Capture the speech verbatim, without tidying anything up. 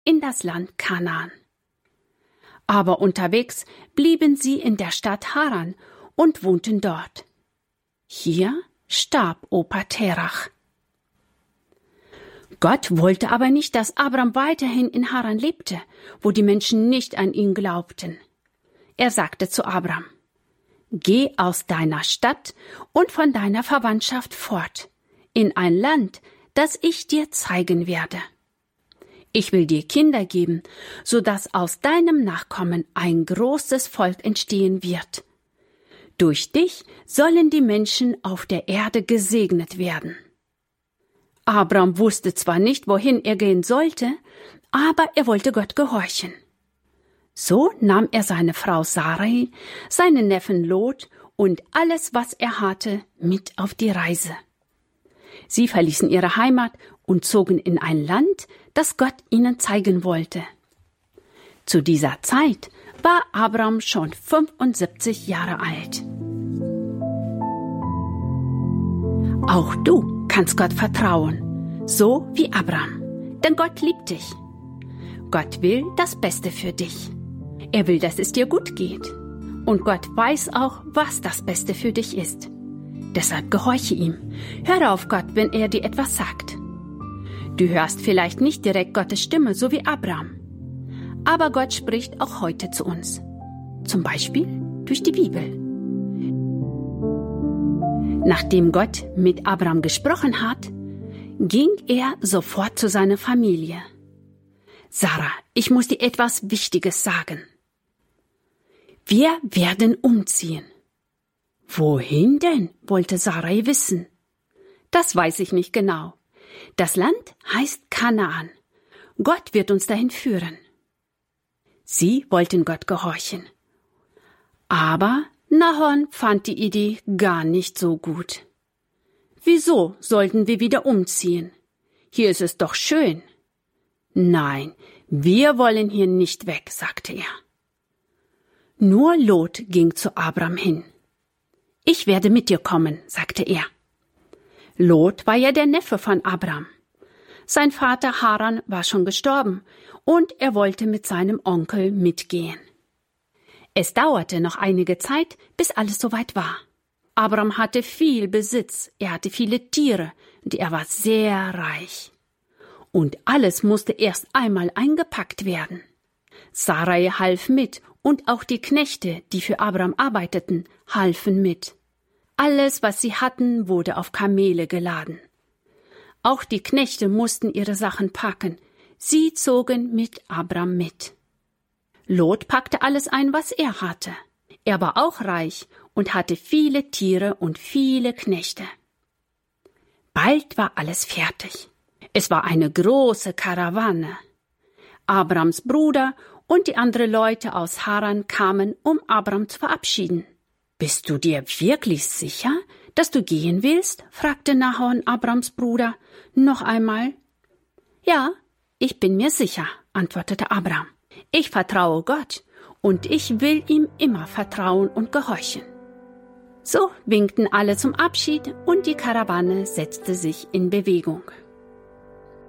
in das Land Kanaan. Aber unterwegs blieben sie in der Stadt Haran und wohnten dort. Hier starb Opa Terach. Gott wollte aber nicht, dass Abram weiterhin in Haran lebte, wo die Menschen nicht an ihn glaubten. Er sagte zu Abram: Geh aus deiner Stadt und von deiner Verwandtschaft fort, in ein Land, das ich dir zeigen werde. Ich will dir Kinder geben, so dass aus deinem Nachkommen ein großes Volk entstehen wird. Durch dich sollen die Menschen auf der Erde gesegnet werden. Abram wusste zwar nicht, wohin er gehen sollte, aber er wollte Gott gehorchen. So nahm er seine Frau Sarai, seinen Neffen Lot und alles, was er hatte, mit auf die Reise. Sie verließen ihre Heimat und zogen in ein Land, das Gott ihnen zeigen wollte. Zu dieser Zeit war Abram schon fünfundsiebzig Jahre alt. Auch du kannst Gott vertrauen, so wie Abram, denn Gott liebt dich. Gott will das Beste für dich. Er will, dass es dir gut geht. Und Gott weiß auch, was das Beste für dich ist. Deshalb gehorche ihm. Höre auf Gott, wenn er dir etwas sagt. Du hörst vielleicht nicht direkt Gottes Stimme, so wie Abram. Aber Gott spricht auch heute zu uns. Zum Beispiel durch die Bibel. Nachdem Gott mit Abram gesprochen hat, ging er sofort zu seiner Familie. Sarah, ich muss dir etwas Wichtiges sagen. Wir werden umziehen. Wohin denn? Wollte Sarai wissen. Das weiß ich nicht genau. Das Land heißt Kanaan. Gott wird uns dahin führen. Sie wollten Gott gehorchen. Aber Nahor fand die Idee gar nicht so gut. Wieso sollten wir wieder umziehen? Hier ist es doch schön. Nein, wir wollen hier nicht weg, sagte er. Nur Lot ging zu Abram hin. Ich werde mit dir kommen, sagte er. Lot war ja der Neffe von Abram. Sein Vater Haran war schon gestorben und er wollte mit seinem Onkel mitgehen. Es dauerte noch einige Zeit, bis alles soweit war. Abram hatte viel Besitz, er hatte viele Tiere und er war sehr reich. Und alles musste erst einmal eingepackt werden. Sarai half mit und auch die Knechte, die für Abram arbeiteten, halfen mit. Alles, was sie hatten, wurde auf Kamele geladen. Auch die Knechte mussten ihre Sachen packen. Sie zogen mit Abram mit. Lot packte alles ein, was er hatte. Er war auch reich und hatte viele Tiere und viele Knechte. Bald war alles fertig. Es war eine große Karawane. Abrams Bruder und die anderen Leute aus Haran kamen, um Abram zu verabschieden. »Bist du dir wirklich sicher, dass du gehen willst?« fragte Nahor, Abrams Bruder, noch einmal. »Ja, ich bin mir sicher«, antwortete Abram. »Ich vertraue Gott und ich will ihm immer vertrauen und gehorchen.« So winkten alle zum Abschied und die Karawane setzte sich in Bewegung.